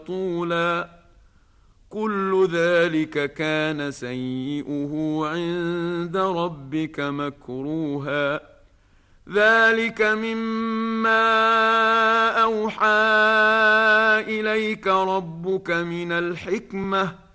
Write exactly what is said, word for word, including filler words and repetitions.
طولا كل ذلك كان سيئه عند ربك مكروها. ذلك مما أوحى إليك ربك من الحكمة